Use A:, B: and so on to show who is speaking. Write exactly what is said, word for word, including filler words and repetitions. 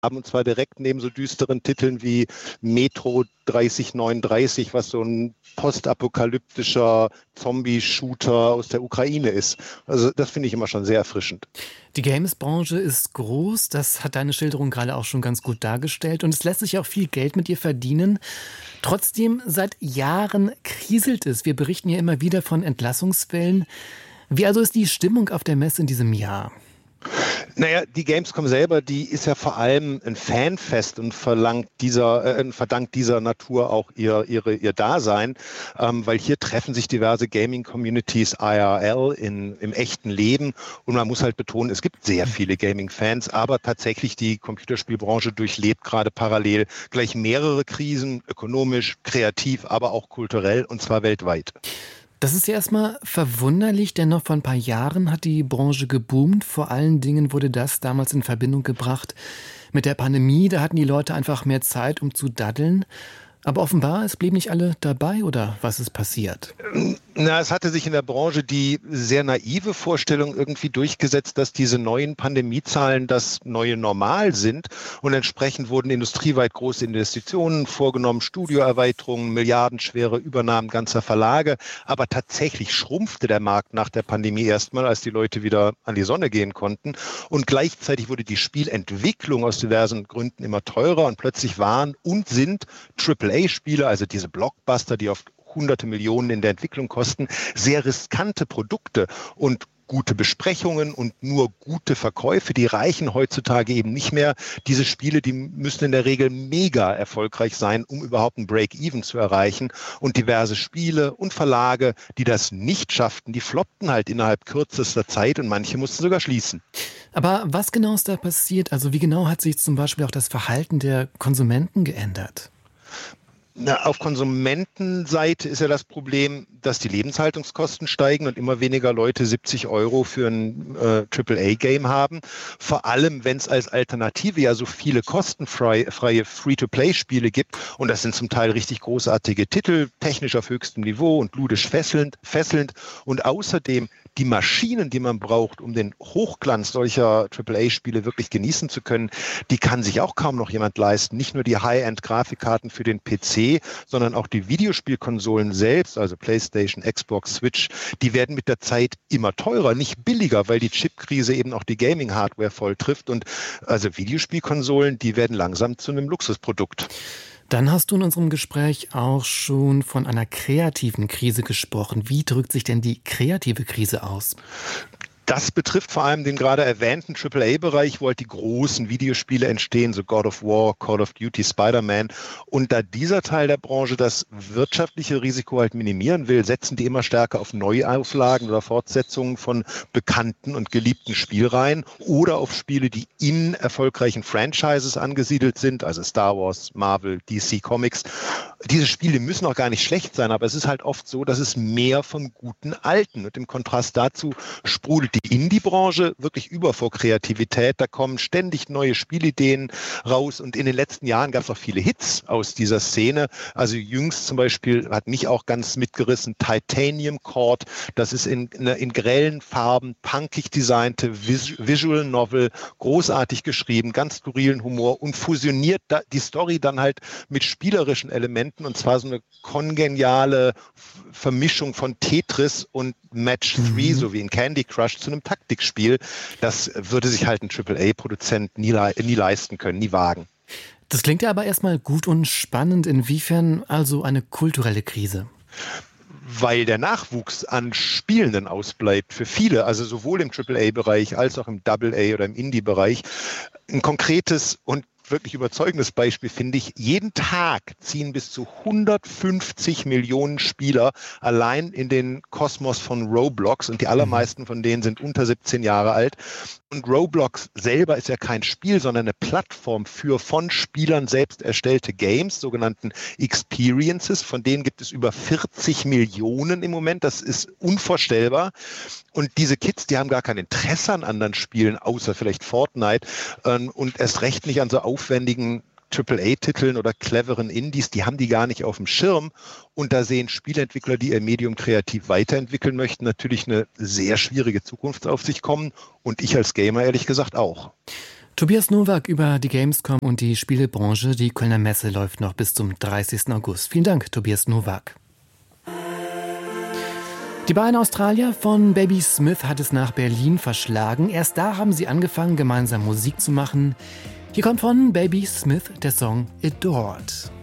A: und zwar direkt neben so düsteren Titeln wie Metro dreißig neununddreißig, was so ein postapokalyptischer Zombie-Shooter aus der Ukraine ist. Also das finde ich immer schon sehr erfrischend.
B: Die Games-Branche ist groß, das hat deine Schilderung gerade auch schon ganz gut dargestellt und es lässt sich auch viel Geld mit ihr verdienen. Trotzdem, seit Jahren kriselt es. Wir berichten ja immer wieder von Entlassungswellen. Wie also ist die Stimmung auf der Messe in diesem Jahr?
A: Naja, die Gamescom selber, die ist ja vor allem ein Fanfest und verlangt dieser, äh, verdankt dieser Natur auch ihr, ihre, ihr Dasein, ähm, weil hier treffen sich diverse Gaming-Communities I R L in, im echten Leben und man muss halt betonen, es gibt sehr viele Gaming-Fans, aber tatsächlich die Computerspielbranche durchlebt gerade parallel gleich mehrere Krisen, ökonomisch, kreativ, aber auch kulturell und zwar weltweit.
B: Das ist ja erstmal verwunderlich, denn noch vor ein paar Jahren hat die Branche geboomt. Vor allen Dingen wurde das damals in Verbindung gebracht mit der Pandemie. Da hatten die Leute einfach mehr Zeit, um zu daddeln. Aber offenbar, es blieben nicht alle dabei, oder was ist passiert?
A: Na, es hatte sich in der Branche die sehr naive Vorstellung irgendwie durchgesetzt, dass diese neuen Pandemiezahlen das neue Normal sind. Und entsprechend wurden industrieweit große Investitionen vorgenommen, Studioerweiterungen, milliardenschwere Übernahmen ganzer Verlage. Aber tatsächlich schrumpfte der Markt nach der Pandemie erstmal, als die Leute wieder an die Sonne gehen konnten. Und gleichzeitig wurde die Spielentwicklung aus diversen Gründen immer teurer. Und plötzlich waren und sind Triple A-Spiele, also diese Blockbuster, die oft hunderte Millionen in der Entwicklung kosten, sehr riskante Produkte und gute Besprechungen und nur gute Verkäufe, die reichen heutzutage eben nicht mehr. Diese Spiele, die müssen in der Regel mega erfolgreich sein, um überhaupt ein Break-Even zu erreichen. Und diverse Spiele und Verlage, die das nicht schafften, die floppten halt innerhalb kürzester Zeit und manche mussten sogar schließen.
B: Aber was genau ist da passiert? Also wie genau hat sich zum Beispiel auch das Verhalten der Konsumenten geändert?
A: Na, auf Konsumentenseite ist ja das Problem, dass die Lebenshaltungskosten steigen und immer weniger Leute siebzig Euro für ein äh, Triple A-Game haben. Vor allem, wenn es als Alternative ja so viele kostenfreie Free-to-Play-Spiele gibt. Und das sind zum Teil richtig großartige Titel, technisch auf höchstem Niveau und ludisch fesselnd. fesselnd. Und außerdem die Maschinen, die man braucht, um den Hochglanz solcher Triple A-Spiele wirklich genießen zu können, die kann sich auch kaum noch jemand leisten. Nicht nur die High-End-Grafikkarten für den P C, sondern auch die Videospielkonsolen selbst, also PlayStation, Xbox, Switch, die werden mit der Zeit immer teurer, nicht billiger, weil die Chipkrise eben auch die Gaming-Hardware voll trifft. Und also Videospielkonsolen, die werden langsam zu einem Luxusprodukt.
B: Dann hast du in unserem Gespräch auch schon von einer kreativen Krise gesprochen. Wie drückt sich denn die kreative Krise aus?
A: Das betrifft vor allem den gerade erwähnten Triple A-Bereich, wo halt die großen Videospiele entstehen, so God of War, Call of Duty, Spider-Man. Und da dieser Teil der Branche das wirtschaftliche Risiko halt minimieren will, setzen die immer stärker auf Neuauflagen oder Fortsetzungen von bekannten und geliebten Spielreihen oder auf Spiele, die in erfolgreichen Franchises angesiedelt sind, also Star Wars, Marvel, D C Comics. Diese Spiele müssen auch gar nicht schlecht sein, aber es ist halt oft so, dass es mehr vom guten Alten. Und im Kontrast dazu sprudelt die Indie-Branche wirklich über vor Kreativität. Da kommen ständig neue Spielideen raus und in den letzten Jahren gab es auch viele Hits aus dieser Szene. Also jüngst zum Beispiel hat mich auch ganz mitgerissen Titanium Court. Das ist in, in, in grellen Farben, punkig designte Vis- Visual Novel, großartig geschrieben, ganz skurrilen Humor und fusioniert da die Story dann halt mit spielerischen Elementen und zwar so eine kongeniale Vermischung von Tetris und Match drei, mhm. so wie in Candy Crush, zu einem Taktikspiel. Das würde sich halt ein Triple A-Produzent nie, nie leisten können, nie wagen.
B: Das klingt ja aber erstmal gut und spannend. Inwiefern also eine kulturelle Krise?
A: Weil der Nachwuchs an Spielenden ausbleibt für viele, also sowohl im Triple A-Bereich als auch im Double A oder im Indie-Bereich. Ein konkretes und wirklich überzeugendes Beispiel finde ich, jeden Tag ziehen bis zu hundertfünfzig Millionen Spieler allein in den Kosmos von Roblox und die allermeisten von denen sind unter siebzehn Jahre alt. Und Roblox selber ist ja kein Spiel, sondern eine Plattform für von Spielern selbst erstellte Games, sogenannten Experiences. Von denen gibt es über vierzig Millionen im Moment. Das ist unvorstellbar. Und diese Kids, die haben gar kein Interesse an anderen Spielen, außer vielleicht Fortnite. Und erst recht nicht an so aufwendigen Triple A-Titeln oder cleveren Indies, die haben die gar nicht auf dem Schirm. Und da sehen Spieleentwickler, die ihr Medium kreativ weiterentwickeln möchten, natürlich eine sehr schwierige Zukunft auf sich kommen. Und ich als Gamer ehrlich gesagt auch.
B: Tobias Nowak über die Gamescom und die Spielebranche. Die Kölner Messe läuft noch bis zum dreißigsten August. Vielen Dank, Tobias Nowak. Die beiden Australier von Baby Smith hat es nach Berlin verschlagen. Erst da haben sie angefangen, gemeinsam Musik zu machen. Hier kommt von Baby Smith der Song Adored.